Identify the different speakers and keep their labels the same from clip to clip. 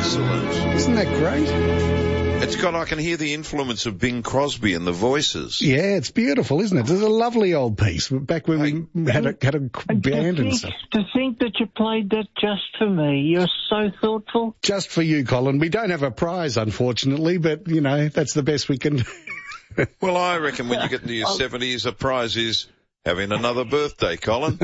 Speaker 1: excellent.
Speaker 2: Isn't that great?
Speaker 1: It's got, I can hear the influence of Bing Crosby and the voices.
Speaker 2: Yeah, it's beautiful, isn't it? It's a lovely old piece. Back when we had a band and stuff.
Speaker 3: To think that you played that just for me. You're so thoughtful.
Speaker 2: Just for you, Colin. We don't have a prize, unfortunately, but, you know, that's the best we can do.
Speaker 1: Well, I reckon when you get into your 70s, a prize is having another birthday, Colin.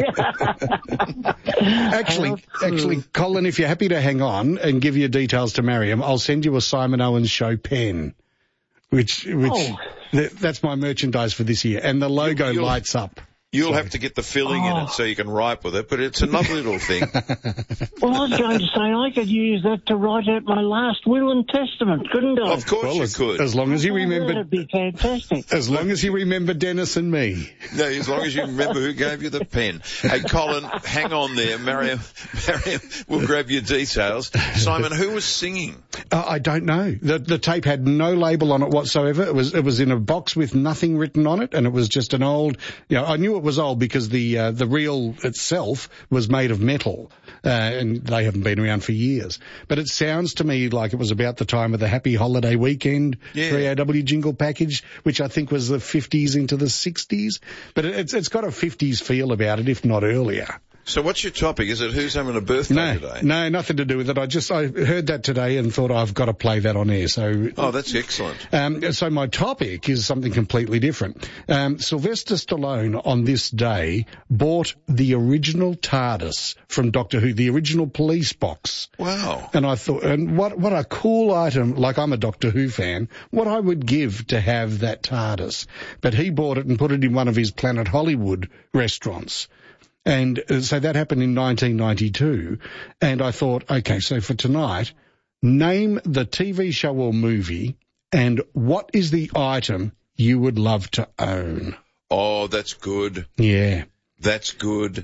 Speaker 2: Actually, Colin, if you're happy to hang on and give your details to Mariam, I'll send you a Simon Owens Show pen, which that's my merchandise for this year, and the logo lights up.
Speaker 1: You'll have to get the filling in it so you can write with it, but it's another little thing.
Speaker 3: Well, I was going to say I could use that to write out my last will and testament, couldn't I?
Speaker 1: Of course you could.
Speaker 2: As long as you remember...
Speaker 3: That'd be fantastic.
Speaker 2: As long as you remember Dennis and me.
Speaker 1: No, as long as you remember who gave you the pen. Hey, Colin, hang on there. Mariam will grab your details. Simon, who was singing?
Speaker 2: I don't know. The tape had no label on it whatsoever. It was in a box with nothing written on it, and it was just an old... You know, I knew it was old because the reel itself was made of metal, and they haven't been around for years. But it sounds to me like it was about the time of the Happy Holiday Weekend 3AW jingle package, which I think was the 50s into the 60s. But it's got a 50s feel about it, if not earlier.
Speaker 1: So what's your topic? Is it who's having a birthday today?
Speaker 2: No, nothing to do with it. I heard that today and thought I've got to play that on air. So,
Speaker 1: that's excellent.
Speaker 2: So my topic is something completely different. Sylvester Stallone on this day bought the original TARDIS from Doctor Who, the original police box.
Speaker 1: Wow.
Speaker 2: And I thought, and what a cool item, like I'm a Doctor Who fan, what I would give to have that TARDIS. But he bought it and put it in one of his Planet Hollywood restaurants. And so that happened in 1992, and I thought, okay, so for tonight, name the TV show or movie, and what is the item you would love to own?
Speaker 1: Oh, that's good.
Speaker 2: Yeah.
Speaker 1: That's good.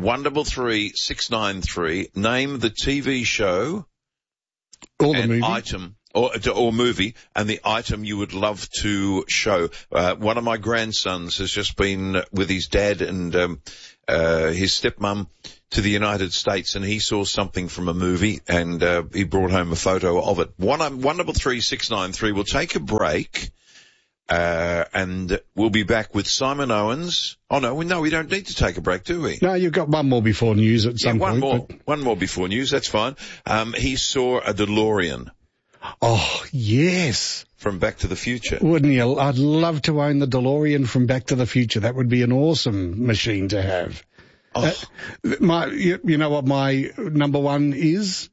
Speaker 1: 133-693, name the TV show
Speaker 2: or the movie.
Speaker 1: Item. Or movie, and the item you would love to show. One of my grandsons has just been with his dad and his stepmom to the United States, and he saw something from a movie, and he brought home a photo of it. 133-693. We'll take a break, and we'll be back with Simon Owens. Oh, no, we don't need to take a break, do we?
Speaker 2: No, you've got one more before news at some point.
Speaker 1: One more before news, that's fine. He saw a DeLorean.
Speaker 2: Oh, yes.
Speaker 1: From Back to the Future.
Speaker 2: Wouldn't you? I'd love to own the DeLorean from Back to the Future. That would be an awesome machine to have. Oh. You know what my number one is?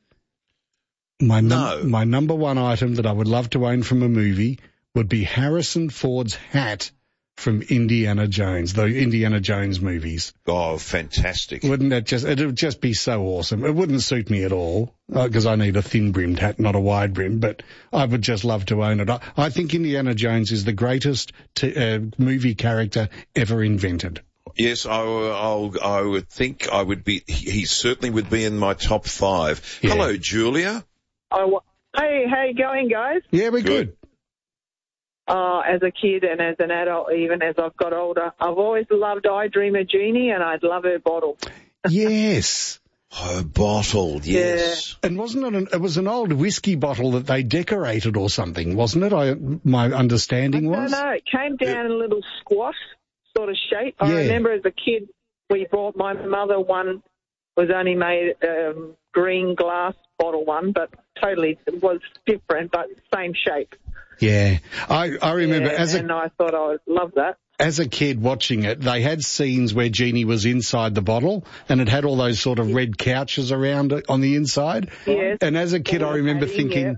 Speaker 2: My number one item that I would love to own from a movie would be Harrison Ford's hat from Indiana Jones, the Indiana Jones movies.
Speaker 1: Oh, fantastic.
Speaker 2: Wouldn't that it would just be so awesome. It wouldn't suit me at all, because I need a thin-brimmed hat, not a wide brim, but I would just love to own it. I think Indiana Jones is the greatest movie character ever invented.
Speaker 1: Yes, I would think I would be, he certainly would be in my top 5. Yeah. Hello, Julia.
Speaker 4: Hey, how you going, guys?
Speaker 2: Yeah, we're good.
Speaker 4: As a kid and as an adult, even as I've got older, I've always loved I Dream of Jeannie, and I'd love her bottle.
Speaker 2: Yes.
Speaker 1: Her bottle, yes.
Speaker 2: Yeah. And wasn't it was an old whiskey bottle that they decorated or something, wasn't it? My understanding was?
Speaker 4: No, it came down in a little squat sort of shape. I remember as a kid, we bought my mother one, was only made green glass bottle one, but totally it was different, but same shape.
Speaker 2: Yeah, I remember
Speaker 4: and I thought I would love that.
Speaker 2: As a kid watching it, they had scenes where Jeannie was inside the bottle, and it had all those sort of red couches around it on the inside.
Speaker 4: Yes.
Speaker 2: And as a kid, I remember thinking,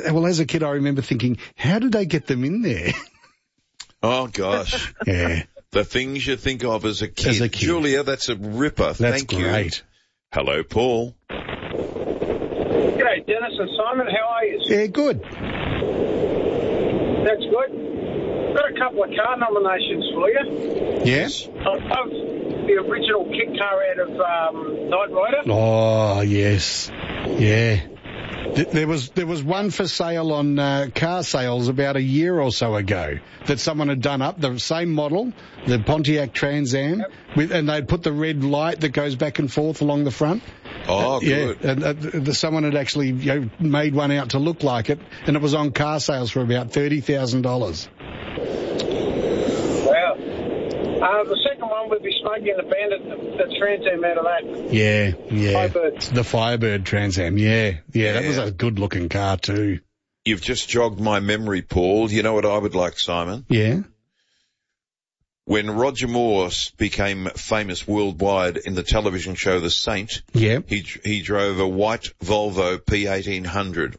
Speaker 2: how did they get them in there?
Speaker 1: Oh gosh.
Speaker 2: Yeah.
Speaker 1: The things you think of as a kid. Julia, that's a ripper.
Speaker 2: That's
Speaker 1: Thank you.
Speaker 2: Great.
Speaker 1: Hello, Paul.
Speaker 5: G'day, Dennis and Simon. How are you?
Speaker 2: Yeah, good.
Speaker 5: That's good. Got a couple of car nominations for you.
Speaker 2: Yes?
Speaker 5: I love the original kit car out of Knight Rider.
Speaker 2: Oh, yes. Yeah. There was one for sale on car sales about a year or so ago that someone had done up, the same model, the Pontiac Trans Am, and they'd put the red light that goes back and forth along the front.
Speaker 1: Oh, good.
Speaker 2: Yeah, and someone had actually made one out to look like it, and it was on car sales for about $30,000.
Speaker 5: Wow. The second one would be Smokey and the Bandit, the Trans Am out of that.
Speaker 2: Yeah.
Speaker 5: Firebird.
Speaker 2: The Firebird Trans Am, yeah. That was a good-looking car too.
Speaker 1: You've just jogged my memory, Paul. You know what I would like, Simon?
Speaker 2: Yeah.
Speaker 1: When Roger Moore became famous worldwide in the television show The Saint, he drove a white Volvo P1800,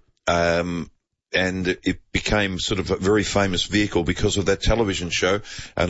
Speaker 1: and it became sort of a very famous vehicle because of that television show. And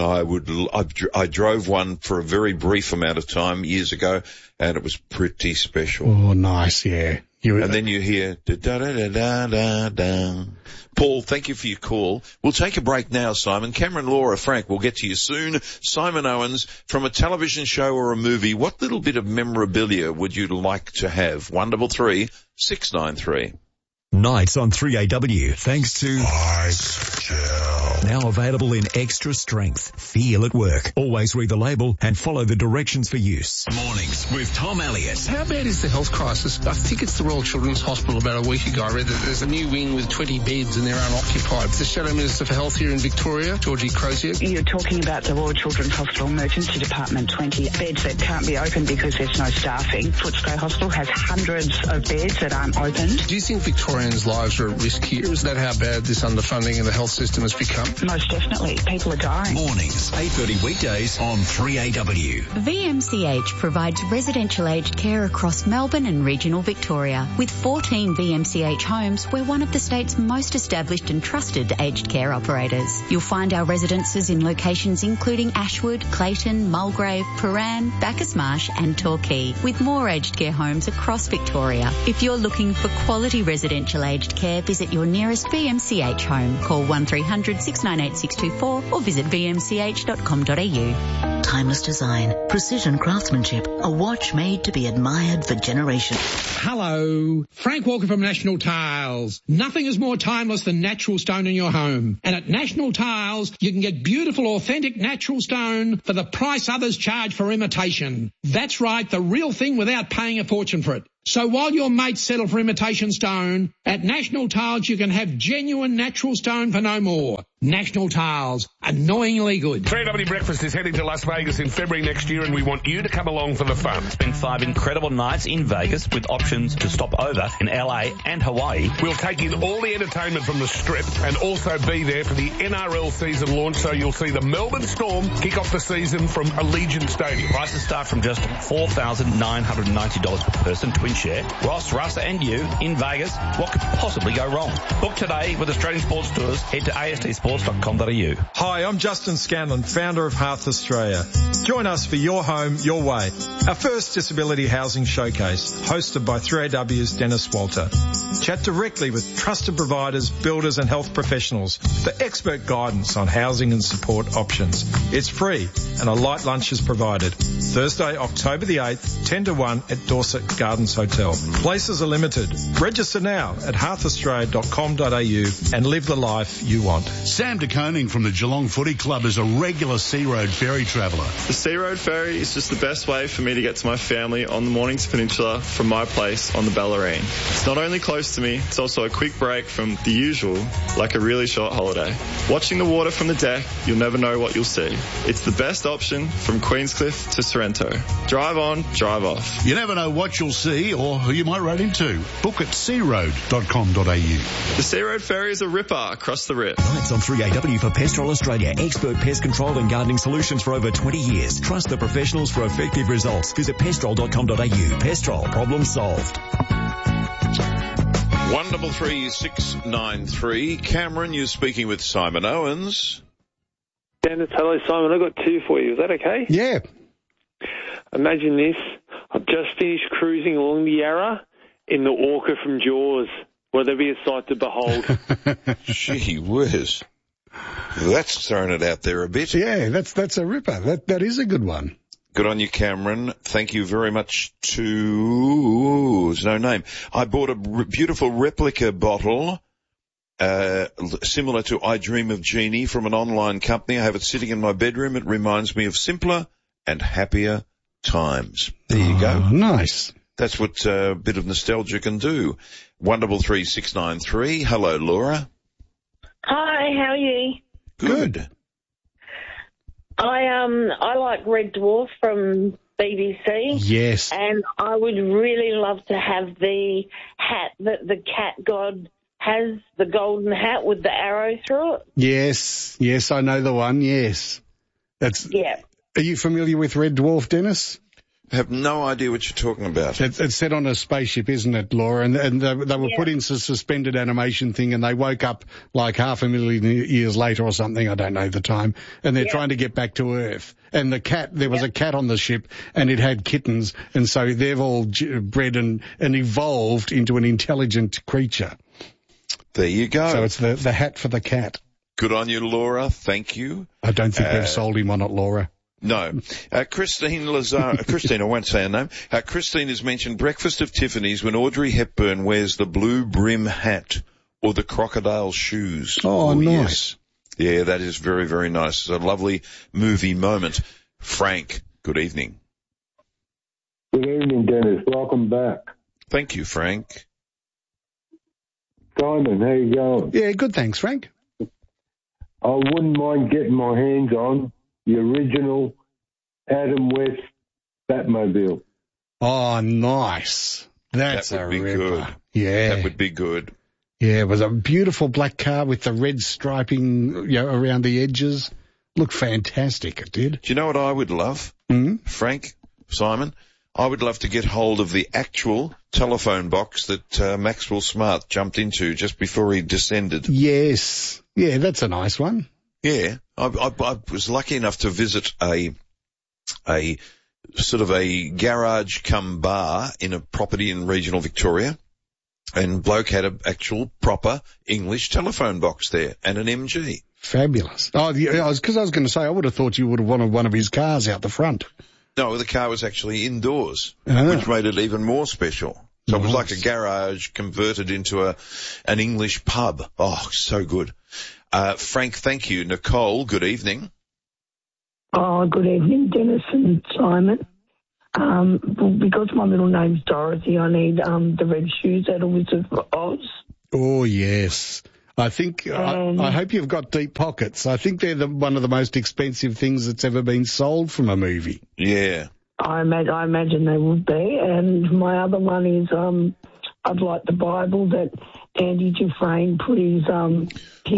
Speaker 1: I drove one for a very brief amount of time years ago, and it was pretty special.
Speaker 2: Oh, nice, yeah.
Speaker 1: And then you hear da-da-da-da-da-da. Paul, thank you for your call. We'll take a break now, Simon. Cameron, Laura, Frank, we'll get to you soon. Simon Owens, from a television show or a movie, what little bit of memorabilia would you like to have? 133 693.
Speaker 6: Nights on 3AW, thanks to Ice Gel. Now available in extra strength. Feel at work. Always read the label and follow the directions for use. Mornings with Tom Elliott.
Speaker 7: How bad is the health crisis? I think it's the Royal Children's Hospital about a week ago. I read that there's a new wing with 20 beds and they're unoccupied. The Shadow Minister for Health here in Victoria, Georgie Crozier.
Speaker 8: You're talking about the Royal Children's Hospital Emergency Department, 20 beds that can't be opened because there's no staffing. Footscray Hospital has hundreds of beds that aren't opened.
Speaker 7: Do you think Victorians' lives are at risk here? Is that how bad this underfunding of the health system has become?
Speaker 8: Most definitely. People are dying.
Speaker 6: Mornings, 8:30 weekdays on 3AW.
Speaker 9: VMCH provides residential aged care across Melbourne and regional Victoria. With 14 VMCH homes, we're one of the state's most established and trusted aged care operators. You'll find our residences in locations including Ashwood, Clayton, Mulgrave, Prahran, Bacchus Marsh and Torquay, with more aged care homes across Victoria. If you're looking for quality residential aged care, visit your nearest VMCH home. Call 1300 698 624 or visit vmch.com.au.
Speaker 10: Timeless design, precision craftsmanship, a watch made to be admired for generations.
Speaker 11: Hello, Frank Walker from National Tiles. Nothing is more timeless than natural stone in your home. And at National Tiles, you can get beautiful, authentic natural stone for the price others charge for imitation. That's right, the real thing without paying a fortune for it. So while your mates settle for imitation stone, at National Tiles you can have genuine natural stone for no more. National Tiles, annoyingly good.
Speaker 12: 3AW Breakfast is heading to Las Vegas in February next year, and we want you to come along for the fun.
Speaker 13: Spend 5 incredible nights in Vegas with options to stop over in LA and Hawaii.
Speaker 12: We'll take in all the entertainment from the Strip and also be there for the NRL season launch, so you'll see the Melbourne Storm kick off the season from Allegiant Stadium.
Speaker 13: Prices start from just $4,990 per person, twin share. Ross, Russ and you in Vegas. What could possibly go wrong? Book today with Australian Sports Tours. Head to astsports.com.au.
Speaker 14: Hi, I'm Justin Scanlon, founder of Hearth Australia. Join us for Your Home, Your Way, our first disability housing showcase, hosted by 3AW's Dennis Walter. Chat directly with trusted providers, builders and health professionals for expert guidance on housing and support options. It's free and a light lunch is provided. Thursday, October the 8th, 10 to 1 at Dorset Gardens Hotel. Places are limited. Register now at hearthaustralia.com.au and live the life you want.
Speaker 15: Sam de Koning from the Geelong Footy Club is a regular Sea Road ferry traveller.
Speaker 16: The Sea Road ferry is just the best way for me to get to my family on the Mornington Peninsula from my place on the Bellarine. It's not only close to me, it's also a quick break from the usual, like a really short holiday. Watching the water from the deck, you'll never know what you'll see. It's the best option from Queenscliff to Sorrento. Drive on, drive off.
Speaker 15: You never know what you'll see or who you might run into. Book at searoad.com.au.
Speaker 16: The Sea Road ferry is a ripper across the rip.
Speaker 6: Nights on 3AW for Pestrol Australia. Expert pest control and gardening solutions for over 20 years. Trust the professionals for effective results. Visit pestrol.com.au. Pestrol, problem solved.
Speaker 1: 133 693. Cameron, you're speaking with Simon Owens.
Speaker 17: Dennis, hello Simon, I've got 2 for you. Is that okay?
Speaker 2: Yeah.
Speaker 17: Imagine this. I've just finished cruising along the Yarra in the orca from Jaws. Will there be a sight to behold?
Speaker 1: Gee whiz. That's thrown it out there a bit.
Speaker 2: Yeah, that's a ripper. That is a good one.
Speaker 1: Good on you, Cameron. Thank you very much to... there's no name. I bought a beautiful replica bottle, similar to I Dream of Jeannie from an online company. I have it sitting in my bedroom. It reminds me of simpler and happier times. There you go.
Speaker 2: Nice.
Speaker 1: That's what a bit of nostalgia can do. 133693. Hello, Laura.
Speaker 18: Hi, how are you?
Speaker 1: Good.
Speaker 18: I like Red Dwarf from BBC.
Speaker 2: Yes.
Speaker 18: And I would really love to have the hat that the cat god has, the golden hat with the arrow through it.
Speaker 2: Yes, I know the one, yes.
Speaker 18: Yeah.
Speaker 2: Are you familiar with Red Dwarf, Dennis?
Speaker 1: I have no idea what you're talking about.
Speaker 2: It's set on a spaceship, isn't it, Laura? And they were put into a suspended animation thing, and they woke up like 500,000 years later or something. I don't know the time. And they're trying to get back to Earth. And there was a cat on the ship, and it had kittens, and so they've all bred and evolved into an intelligent creature.
Speaker 1: There you go.
Speaker 2: So it's the hat for the cat.
Speaker 1: Good on you, Laura. Thank you.
Speaker 2: I don't think we've sold him on it, Laura.
Speaker 1: No. Christine Lazar, Christine, I won't say her name. Christine has mentioned Breakfast of Tiffany's when Audrey Hepburn wears the blue brim hat or the crocodile shoes.
Speaker 2: Oh, nice.
Speaker 1: Yes. Yeah, that is very, very nice. It's a lovely movie moment. Frank, good evening.
Speaker 19: Good evening, Dennis. Welcome back.
Speaker 1: Thank you, Frank.
Speaker 19: Simon, how you going?
Speaker 2: Yeah, good, thanks, Frank.
Speaker 19: I wouldn't mind getting my hands on the original Adam West Batmobile.
Speaker 2: Oh, nice. That's
Speaker 1: that would
Speaker 2: be
Speaker 1: ripper. Good.
Speaker 2: Yeah.
Speaker 1: That would be good.
Speaker 2: Yeah, it was a beautiful black car with the red striping around the edges. Looked fantastic, it did.
Speaker 1: Do you know what I would love, Frank, Simon? I would love to get hold of the actual telephone box that Maxwell Smart jumped into just before he descended.
Speaker 2: Yes. Yeah, that's a nice one.
Speaker 1: Yeah. I was lucky enough to visit a sort of a garage cum bar in a property in regional Victoria, and bloke had an actual proper English telephone box there and an MG.
Speaker 2: Fabulous. Oh, because I was going to say, I would have thought you would have wanted one of his cars out the front.
Speaker 1: No, the car was actually indoors, which made it even more special. So it was like a garage converted into an English pub. Oh, so good. Frank, thank you. Nicole, good evening.
Speaker 20: Oh, good evening, Dennis and Simon. Because my middle name's Dorothy, I need the red shoes out of Wizard of Oz.
Speaker 2: Oh, yes. I think, I hope you've got deep pockets. I think they're one of the most expensive things that's ever been sold from a movie.
Speaker 1: Yeah.
Speaker 20: I imagine they would be. And my other one is, I'd like the Bible that Andy Dufresne put his in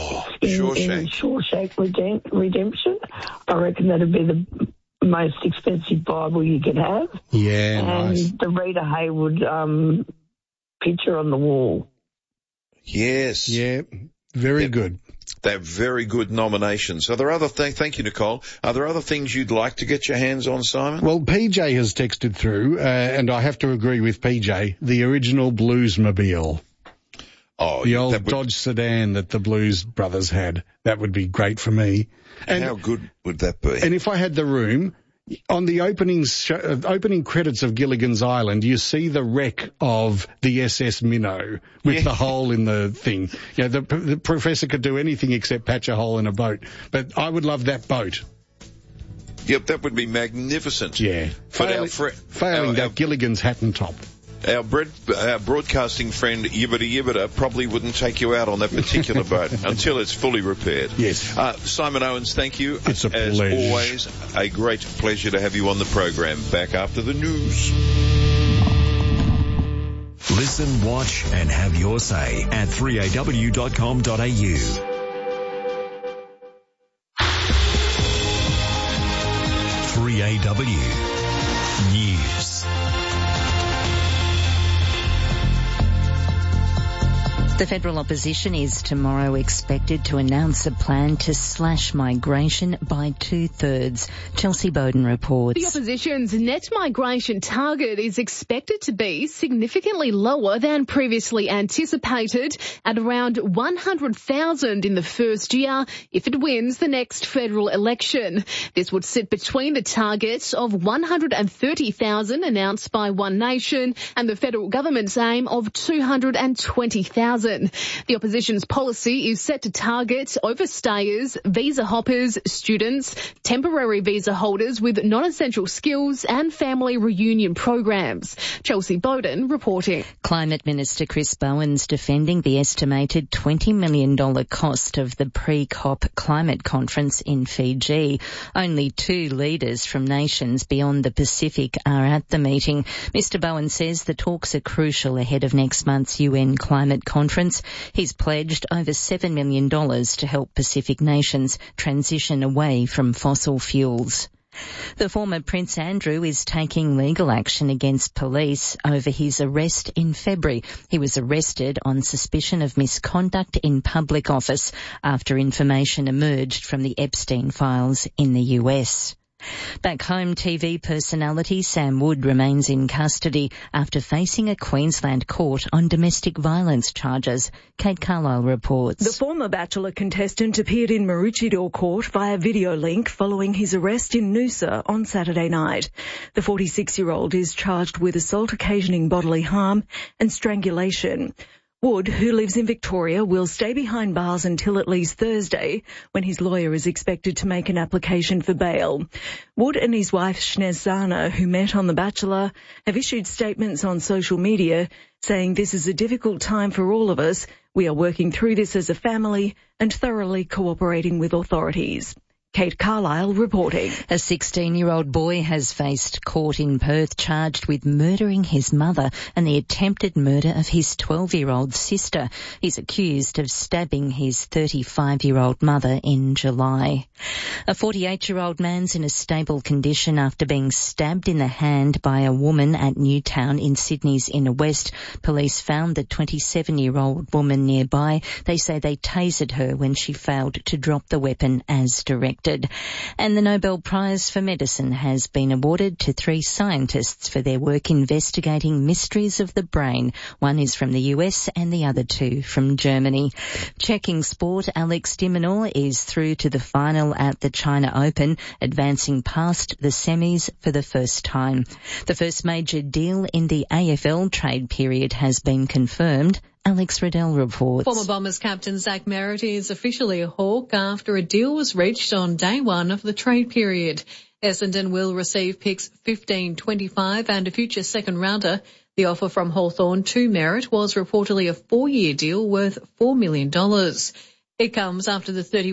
Speaker 20: Shawshank Redemption. I reckon that'd be the most expensive Bible you could have.
Speaker 2: Yeah,
Speaker 20: nice. And the Rita Hayworth picture on the wall.
Speaker 1: Yes.
Speaker 2: Yeah, very good.
Speaker 1: They're very good nominations. Are there other thank you, Nicole. Are there other things you'd like to get your hands on, Simon?
Speaker 2: Well, PJ has texted through, and I have to agree with PJ, the original Bluesmobile.
Speaker 1: Oh,
Speaker 2: the old Dodge sedan that the Blues Brothers had. That would be great for me. And
Speaker 1: how good would that be?
Speaker 2: And if I had the room, on the opening credits of Gilligan's Island, you see the wreck of the SS Minnow with the hole in the thing. You know, the professor could do anything except patch a hole in a boat. But I would love that boat.
Speaker 1: Yep, that would be magnificent.
Speaker 2: Yeah. Failing that Gilligan's hat and top.
Speaker 1: Our broadcasting friend Yibbida Yibbida probably wouldn't take you out on that particular boat until it's fully repaired.
Speaker 2: Yes.
Speaker 1: Simon Owens, thank you.
Speaker 2: It's a pleasure.
Speaker 1: As always, a great pleasure to have you on the program. Back after the news.
Speaker 6: Listen, watch, and have your say at 3aw.com.au. 3AW News.
Speaker 21: The federal opposition is tomorrow expected to announce a plan to slash migration by 2/3. Chelsea Bowden reports.
Speaker 22: The opposition's net migration target is expected to be significantly lower than previously anticipated, at around 100,000 in the first year if it wins the next federal election. This would sit between the target of 130,000 announced by One Nation and the federal government's aim of 220,000. prison. The opposition's policy is set to target overstayers, visa hoppers, students, temporary visa holders with non-essential skills and family reunion programs. Chelsea Bowden reporting.
Speaker 21: Climate Minister Chris Bowen's defending the estimated $20 million cost of the pre-COP climate conference in Fiji. Only 2 leaders from nations beyond the Pacific are at the meeting. Mr. Bowen says the talks are crucial ahead of next month's UN climate conference. He's pledged over $7 million to help Pacific nations transition away from fossil fuels. The former Prince Andrew is taking legal action against police over his arrest in February. He was arrested on suspicion of misconduct in public office after information emerged from the Epstein files in the US. Back home, TV personality Sam Wood remains in custody after facing a Queensland court on domestic violence charges. Kate Carlisle reports.
Speaker 3: The former Bachelor contestant appeared in Maroochydore Court via video link following his arrest in Noosa on Saturday night. The 46-year-old is charged with assault occasioning bodily harm and strangulation. Wood, who lives in Victoria, will stay behind bars until at least Thursday, when his lawyer is expected to make an application for bail. Wood and his wife Snezana, who met on The Bachelor, have issued statements on social media saying this is a difficult time for all of us. We are working through this as a family and thoroughly cooperating with authorities. Kate Carlisle reporting.
Speaker 21: A 16-year-old boy has faced court in Perth charged with murdering his mother and the attempted murder of his 12-year-old sister. He's accused of stabbing his 35-year-old mother in July. A 48-year-old man's in a stable condition after being stabbed in the hand by a woman at Newtown in Sydney's Inner West. Police found the 27-year-old woman nearby. They say they tasered her when she failed to drop the weapon as directed. And the Nobel Prize for Medicine has been awarded to 3 scientists for their work investigating mysteries of the brain. One is from the US and the other 2 from Germany. Checking sport, Alex de Minaur is through to the final at the China Open, advancing past the semis for the first time. The first major deal in the AFL trade period has been confirmed. Alex Riddell reports.
Speaker 4: Former Bombers captain Zach Merritt is officially a Hawk after a deal was reached on day 1 of the trade period. Essendon will receive picks 15, 25 and a future second rounder. The offer from Hawthorn to Merritt was reportedly a 4-year deal worth $4 million. It comes after the